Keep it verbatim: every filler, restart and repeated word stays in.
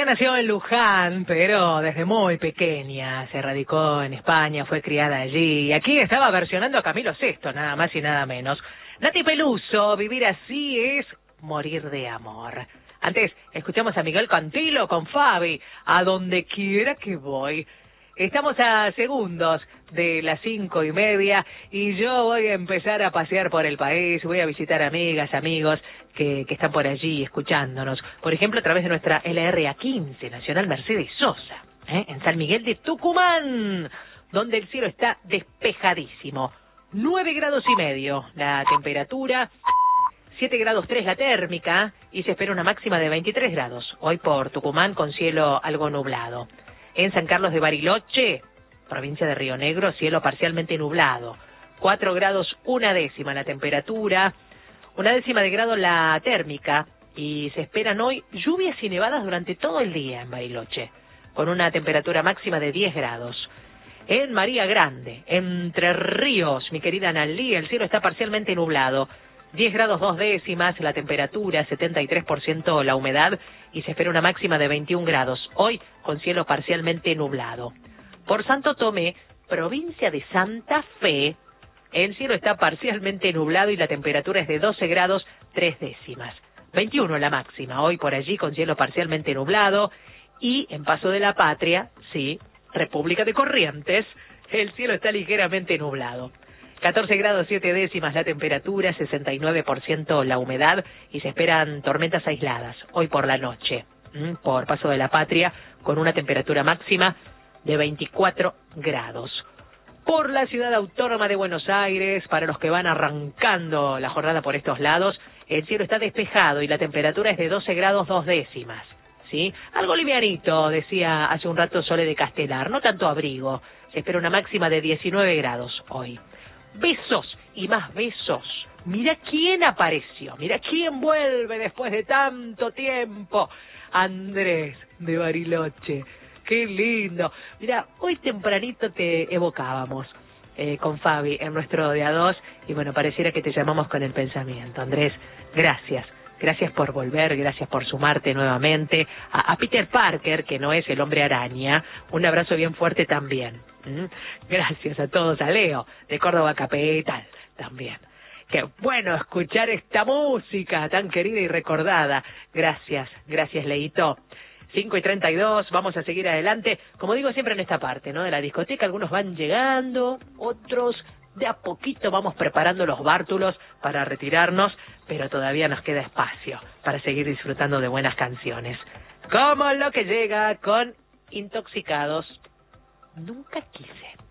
Ella nació en Luján, pero desde muy pequeña se radicó en España, fue criada allí. Y aquí estaba versionando a Camilo Sesto, nada más y nada menos. Nati Peluso, vivir así es morir de amor. Antes, escuchamos a Miguel Cantilo con Fabi, a donde quiera que voy. Estamos a segundos de las cinco y media y yo voy a empezar a pasear por el país, voy a visitar amigas, amigos que, que están por allí escuchándonos. Por ejemplo, a través de nuestra L R A quince, Nacional Mercedes Sosa, ¿eh? en San Miguel de Tucumán, donde el cielo está despejadísimo. nueve grados y medio la temperatura, siete grados tres la térmica y se espera una máxima de veintitrés grados. Hoy por Tucumán con cielo algo nublado. En San Carlos de Bariloche, provincia de Río Negro, cielo parcialmente nublado. cuatro grados una décima la temperatura, una décima de grado la térmica y se esperan hoy lluvias y nevadas durante todo el día en Bariloche, con una temperatura máxima de diez grados. En María Grande, Entre Ríos, mi querida Nalí, el cielo está parcialmente nublado. diez grados dos décimas la temperatura, setenta y tres por ciento la humedad y se espera una máxima de veintiún grados. Hoy con cielo parcialmente nublado. Por Santo Tomé, provincia de Santa Fe, el cielo está parcialmente nublado y la temperatura es de doce grados tres décimas. veintiuno la máxima, hoy por allí con cielo parcialmente nublado. Y en Paso de la Patria, sí, República de Corrientes, el cielo está ligeramente nublado. catorce grados siete décimas la temperatura, sesenta y nueve por ciento la humedad y se esperan tormentas aisladas hoy por la noche, por Paso de la Patria, con una temperatura máxima de veinticuatro grados. Por la ciudad autónoma de Buenos Aires, para los que van arrancando la jornada por estos lados, el cielo está despejado y la temperatura es de doce grados dos décimas. ¿Sí? Algo livianito, decía hace un rato Sole de Castelar, no tanto abrigo. Se espera una máxima de diecinueve grados hoy. Besos y más besos. Mira quién apareció, mira quién vuelve después de tanto tiempo. Andrés de Bariloche, qué lindo. Mira, hoy tempranito te evocábamos eh, con Fabi en nuestro de a dos y bueno, pareciera que te llamamos con el pensamiento. Andrés, gracias. Gracias por volver, gracias por sumarte nuevamente. A, a Peter Parker, que no es el hombre araña, un abrazo bien fuerte también. ¿Mm? Gracias a todos, a Leo, de Córdoba Capital, también. Qué bueno escuchar esta música tan querida y recordada. Gracias, gracias Leito. cinco y treinta y dos, vamos a seguir adelante. Como digo siempre en esta parte, ¿no? De la discoteca, algunos van llegando, otros de a poquito vamos preparando los bártulos para retirarnos, pero todavía nos queda espacio para seguir disfrutando de buenas canciones. Como lo que llega con Intoxicados. Nunca quise.